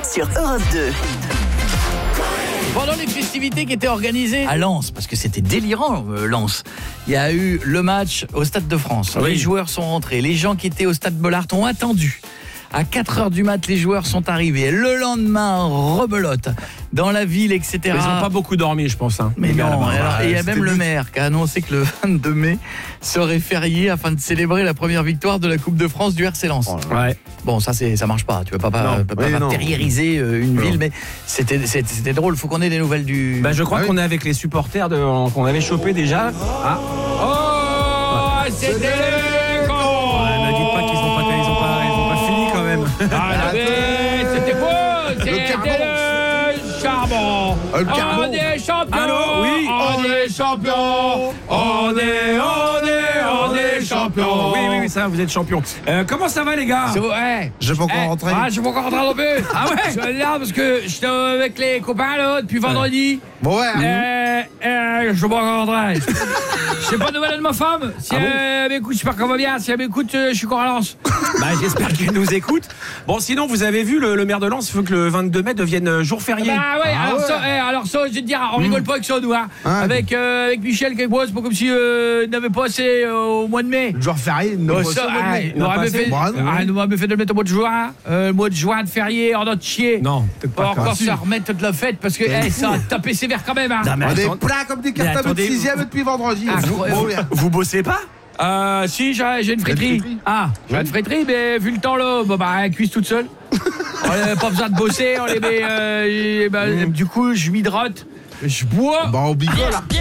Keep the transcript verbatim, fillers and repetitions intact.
sur Europe deux. Pendant les festivités qui étaient organisées à Lens, parce que c'était délirant, euh, Lens, il y a eu le match au Stade de France. Oui. Les joueurs sont rentrés, les gens qui étaient au Stade Bollaert ont attendu. À quatre heures du mat, les joueurs sont arrivés. Le lendemain, rebelote dans la ville, et cetera. Ils n'ont pas beaucoup dormi, je pense. Hein. Mais non, alors, bah, et il y a même le maire qui a annoncé que le vingt-deux mai serait férié afin de célébrer la première victoire de la Coupe de France du R C Lens. Oh, ouais. Bon, ça c'est ça marche pas. Tu peux pas, pas, non, pas, oui, pas non. terriériser une non. ville, mais c'était, c'était, c'était drôle. Faut qu'on ait des nouvelles du. Bah, je crois ah, qu'on oui. est avec les supporters de, qu'on avait chopé déjà. Ah. Oh, ouais. C'était les cons. Ouais, ne dites pas qu'ils n'ont pas, ils ont pas, ils ont pas fini quand même. Ah, mais c'était quoi? C'était le charbon. Euh, le carbon. On est champions. Allô, oui. On est champions. On est, on est, on est champions. Oui, oui, oui, ça, vous êtes champion. Euh, comment ça va, les gars? C'est ouais. Je peux encore Eh, rentrer. Ah, je peux pas encore rentrer non plus. Ah ouais? Je suis là parce que j'étais avec les copains là depuis vendredi. Bon, ouais. Euh, euh, je peux pas encore rentrer. Je sais pas de nouvelles de ma femme. Si Ah bon elle m'écoute, j'espère qu'elle va bien. Si elle m'écoute, euh, je suis encore à Lens. Bah, j'espère qu'il nous écoute. Bon, sinon, vous avez vu, le, le maire de Lens veut que le vingt-deux mai devienne jour férié. Bah ouais, Ah alors, ouais. Ça, eh, alors ça, je vais te dire, on rigole pas avec ça, nous, hein. Ah, avec, euh, avec Michel qui boit, c'est pas comme si euh, il n'avait pas assez euh, au mois de mai. Le joueur férié, ne Oh, bosse ça, pas au mois de ah, mai. il nous pas aurait assez. fait, Bon, ah, non. ah, il nous aurait fait de le mettre au mois de juin, euh, le mois de juin de férié, en notre chier. Non, peut-être Pas pas. encore Si. se remettre de la fête parce que eh, ça a tapé sévère quand même. Hein. Non, mais On est attends- plein comme des Mais cartables de attendez, sixième depuis vendredi. Ah, Bon, ouais. bien. Vous bossez pas? Euh, si, j'ai, j'ai une friterie. friterie. Ah, j'ai une friterie, mais vu le temps là, bah, bah elle cuise toute seule. On n'a pas besoin de bosser, on les met. Euh, et, bah, du coup, je m'hydrate, je bois. Bah, on bigole.